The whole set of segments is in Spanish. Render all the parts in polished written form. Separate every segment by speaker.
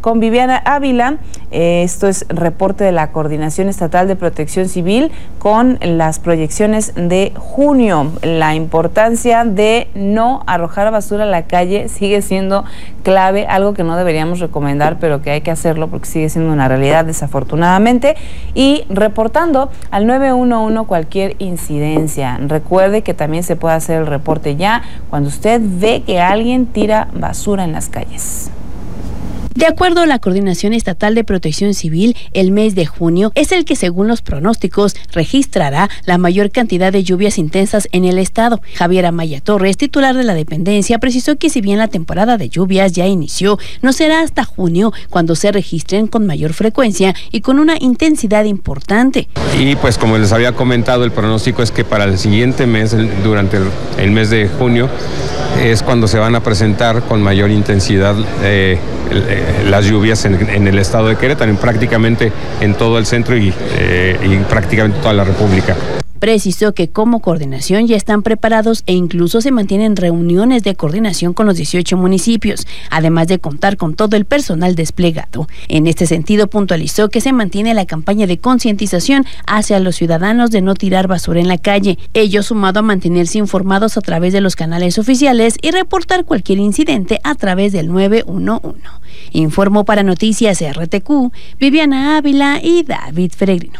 Speaker 1: con Viviana Ávila. Esto es reporte de la Coordinación Estatal de Protección Civil con las proyecciones de junio. La importancia de no arrojar basura a la calle sigue siendo clave, algo que no deberíamos recomendar, pero que hay que hacerlo porque sigue siendo una realidad desafortunadamente. Y reportando al 911 cualquier incidencia. Recuerde que también se puede hacer el reporte ya cuando usted ve que alguien tira basura en las calles.
Speaker 2: De acuerdo a la Coordinación Estatal de Protección Civil, el mes de junio es el que, según los pronósticos, registrará la mayor cantidad de lluvias intensas en el estado. Javier Amaya Torres, titular de la dependencia, precisó que si bien la temporada de lluvias ya inició, no será hasta junio cuando se registren con mayor frecuencia y con una intensidad importante.
Speaker 3: Y pues como les había comentado, el pronóstico es que para el siguiente mes, durante el mes de junio, es cuando se van a presentar con mayor intensidad las lluvias en el estado de Querétaro, prácticamente en todo el centro y prácticamente toda la República.
Speaker 2: Precisó que como coordinación ya están preparados e incluso se mantienen reuniones de coordinación con los 18 municipios, además de contar con todo el personal desplegado. En este sentido, puntualizó que se mantiene la campaña de concientización hacia los ciudadanos de no tirar basura en la calle, ello sumado a mantenerse informados a través de los canales oficiales y reportar cualquier incidente a través del 911. Informó para Noticias RTQ, Viviana Ávila y David Peregrino.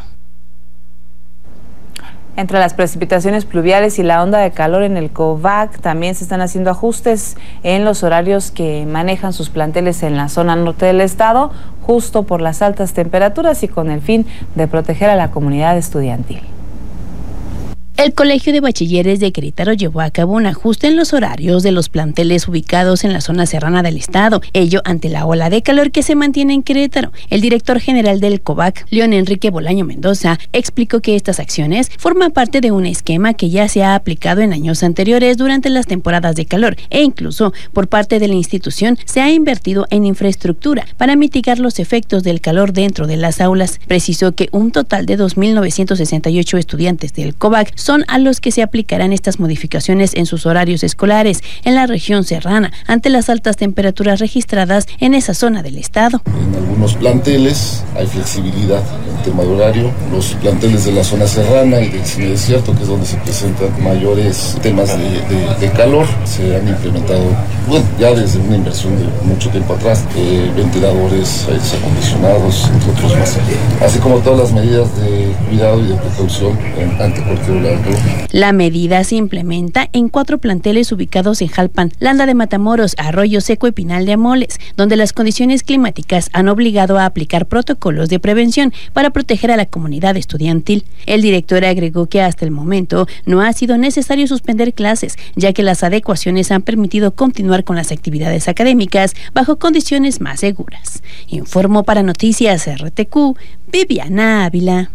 Speaker 1: Entre las precipitaciones pluviales y la onda de calor en el COVAC, también se están haciendo ajustes en los horarios que manejan sus planteles en la zona norte del estado, justo por las altas temperaturas y con el fin de proteger a la comunidad estudiantil.
Speaker 2: El Colegio de Bachilleres de Querétaro llevó a cabo un ajuste en los horarios de los planteles ubicados en la zona serrana del estado, ello ante la ola de calor que se mantiene en Querétaro. El director general del COVAC, León Enrique Bolaño Mendoza, explicó que estas acciones forman parte de un esquema que ya se ha aplicado en años anteriores durante las temporadas de calor e incluso por parte de la institución se ha invertido en infraestructura para mitigar los efectos del calor dentro de las aulas. Precisó que un total de 2.968 estudiantes del COVAC son a los que se aplicarán estas modificaciones en sus horarios escolares en la región serrana, ante las altas temperaturas registradas en esa zona del estado.
Speaker 4: En algunos planteles hay flexibilidad en tema de horario. Los planteles de la zona serrana y del semidesierto, que es donde se presentan mayores temas de calor, se han implementado, ya desde una inversión de mucho tiempo atrás, ventiladores, aires acondicionados, entre otros más. Así como todas las medidas de cuidado y de precaución ante cualquier ola.
Speaker 2: La medida se implementa en 4 planteles ubicados en Jalpan, Landa de Matamoros, Arroyo Seco y Pinal de Amoles, donde las condiciones climáticas han obligado a aplicar protocolos de prevención para proteger a la comunidad estudiantil. El director agregó que hasta el momento no ha sido necesario suspender clases, ya que las adecuaciones han permitido continuar con las actividades académicas bajo condiciones más seguras. Informó para Noticias RTQ, Viviana Ávila.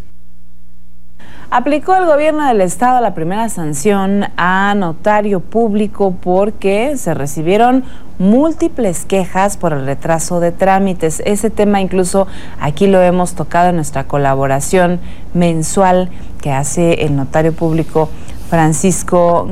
Speaker 1: Aplicó el gobierno del estado la primera sanción a notario público porque se recibieron múltiples quejas por el retraso de trámites. Ese tema incluso aquí lo hemos tocado en nuestra colaboración mensual que hace el notario público Francisco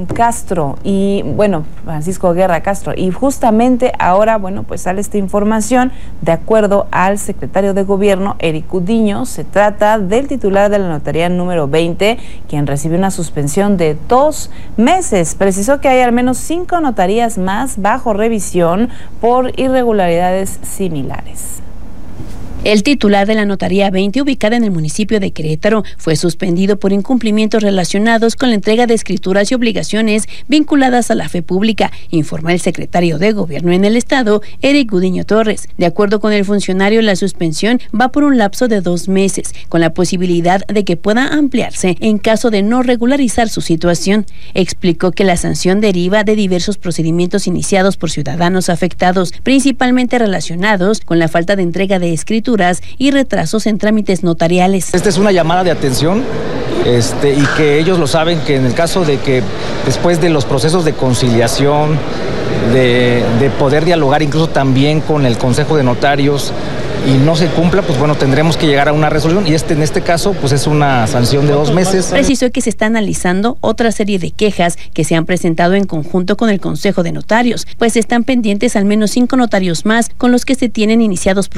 Speaker 1: Guerra Castro, y justamente ahora, pues sale esta información. De acuerdo al secretario de Gobierno, Eric Gudiño, se trata del titular de la notaría número 20, quien recibió una suspensión de 2 meses. Precisó que hay al menos 5 notarías más bajo revisión por irregularidades similares.
Speaker 2: El titular de la Notaría 20, ubicada en el municipio de Querétaro, fue suspendido por incumplimientos relacionados con la entrega de escrituras y obligaciones vinculadas a la fe pública, informó el secretario de Gobierno en el estado, Eric Gudiño Torres. De acuerdo con el funcionario, la suspensión va por un lapso de 2 meses, con la posibilidad de que pueda ampliarse en caso de no regularizar su situación. Explicó que la sanción deriva de diversos procedimientos iniciados por ciudadanos afectados, principalmente relacionados con la falta de entrega de escrituras y retrasos en trámites notariales.
Speaker 5: Esta es una llamada de atención y que ellos lo saben, que en el caso de que después de los procesos de conciliación, de poder dialogar incluso también con el Consejo de Notarios y no se cumpla, tendremos que llegar a una resolución y en este caso es una sanción de 2 meses.
Speaker 2: Precisó que se está analizando otra serie de quejas que se han presentado en conjunto con el Consejo de Notarios, pues están pendientes al menos 5 notarios más con los que se tienen iniciados